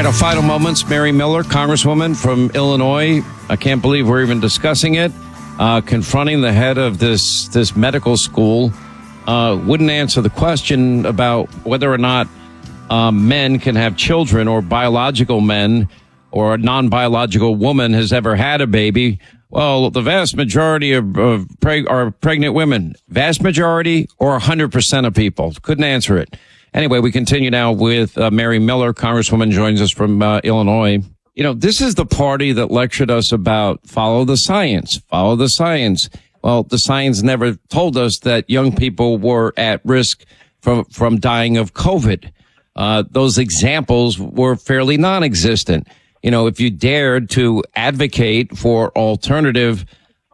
right, our final moments. Mary Miller, Congresswoman from Illinois. I can't believe we're even discussing it. Confronting the head of this medical school. Wouldn't answer the question about whether or not men can have children, or biological men or a non-biological woman has ever had a baby. Well, the vast majority are pregnant women. Vast majority or 100% of people. Couldn't answer it. Anyway, we continue now with Mary Miller. Congresswoman joins us from Illinois. You know, this is the party that lectured us about follow the science, follow the science. Well, the science never told us that young people were at risk from dying of COVID. Those examples were fairly non-existent. You know, if you dared to advocate for alternative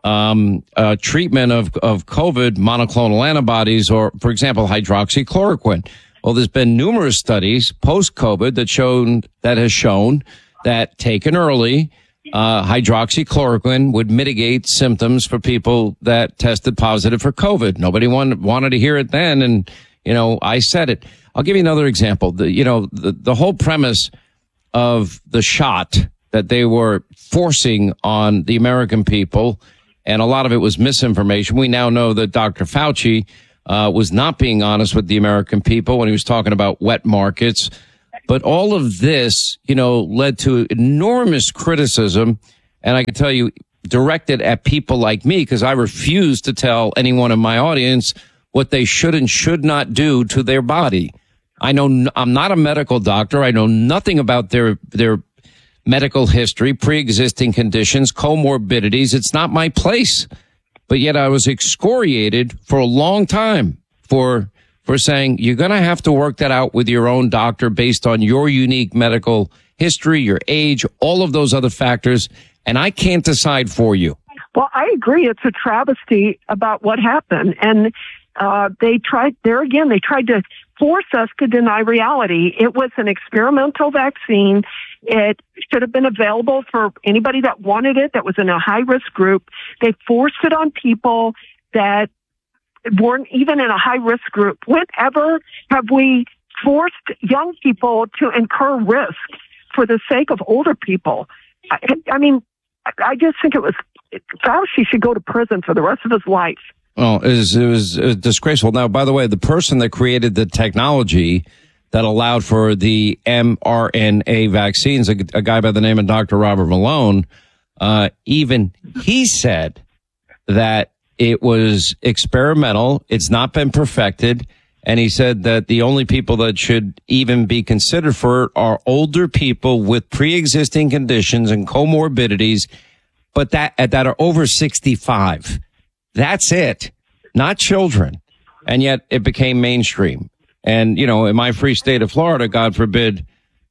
treatment of COVID, monoclonal antibodies, or, for example, hydroxychloroquine. Well, there's been numerous studies post-COVID that has shown that taken early, hydroxychloroquine would mitigate symptoms for people that tested positive for COVID. Nobody wanted to hear it then, and I said it. I'll give you another example. The whole premise of the shot that they were forcing on the American people, and a lot of it was misinformation. We now know that Dr. Fauci was not being honest with the American people when he was talking about wet markets. But all of this, led to enormous criticism. And I can tell you, directed at people like me, because I refuse to tell anyone in my audience what they should and should not do to their body. I'm not a medical doctor. I know nothing about their medical history, pre-existing conditions, comorbidities. It's not my place. But yet I was excoriated for a long time for saying you're going to have to work that out with your own doctor based on your unique medical history, your age, all of those other factors. And I can't decide for you. Well, I agree. It's a travesty about what happened. And they tried to force us to deny reality. It was an experimental vaccine. It should have been available for anybody that wanted it, that was in a high-risk group. They forced it on people that weren't even in a high-risk group. Whenever have we forced young people to incur risk for the sake of older people? I just think Fauci should go to prison for the rest of his life. Well, it was disgraceful. Now, by the way, the person that created the technology that allowed for the mRNA vaccines, a guy by the name of Dr. Robert Malone, even he said that it was experimental. It's not been perfected. And he said that the only people that should even be considered for it are older people with pre-existing conditions and comorbidities, but that are over 65. That's it. Not children. And yet it became mainstream. And, in my free state of Florida, God forbid,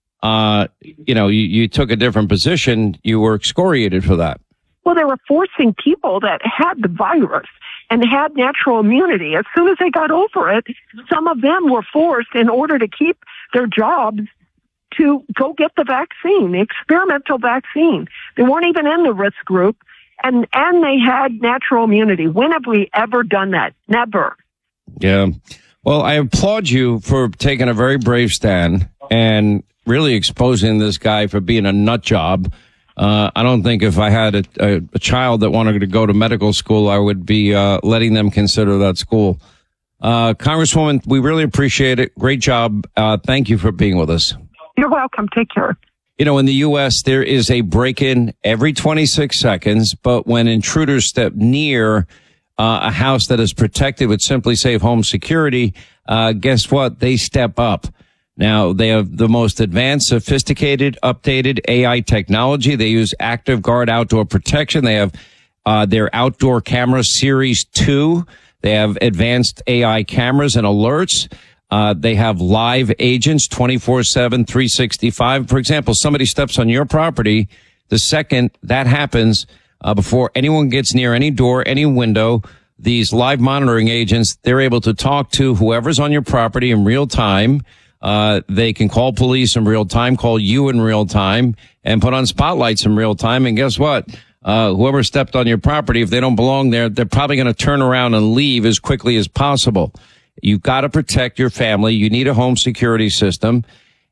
you took a different position, you were excoriated for that. Well, they were forcing people that had the virus and had natural immunity. As soon as they got over it, some of them were forced in order to keep their jobs to go get the vaccine, the experimental vaccine. They weren't even in the risk group, and they had natural immunity. When have we ever done that? Never. Yeah. Well, I applaud you for taking a very brave stand and really exposing this guy for being a nut job. I don't think if I had a child that wanted to go to medical school, I would be letting them consider that school. Congresswoman, we really appreciate it. Great job. Thank you for being with us. You're welcome. Take care. In the U.S., there is a break-in every 26 seconds, but when intruders step near a house that is protected with Simply Safe Home Security, guess what? They step up. Now, they have the most advanced, sophisticated, updated AI technology. They use Active Guard outdoor protection. They have their outdoor camera Series 2. They have advanced AI cameras and alerts. They have live agents 24/7, 365. For example, somebody steps on your property. The second that happens, before anyone gets near any door, any window, these live monitoring agents, they're able to talk to whoever's on your property in real time. They can call police in real time, call you in real time, and put on spotlights in real time. And guess what? Whoever stepped on your property, if they don't belong there, they're probably going to turn around and leave as quickly as possible. You've got to protect your family. You need a home security system.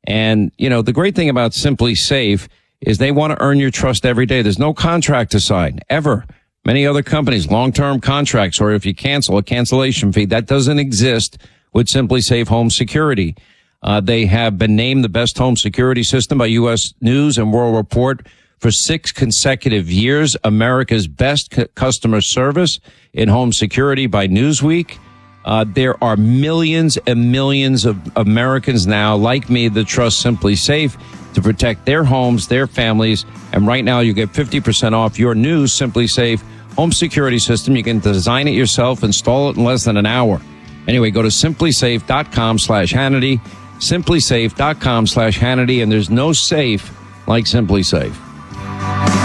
And, you know, the great thing about Simply Safe is they want to earn your trust every day. There's no contract to sign, ever. Many other companies, long-term contracts, or if you cancel, a cancellation fee. That doesn't exist with Simply Safe Home Security. They have been named the best home security system by U.S. News and World Report for 6 consecutive years. America's best customer service in home security by Newsweek. There are millions and millions of Americans now, like me, that trust Simply Safe to protect their homes, their families. And right now, you get 50% off your new Simply Safe home security system. You can design it yourself, install it in less than an hour. Anyway, go to simplysafe.com/Hannity, simplysafe.com/Hannity, and there's no safe like Simply Safe.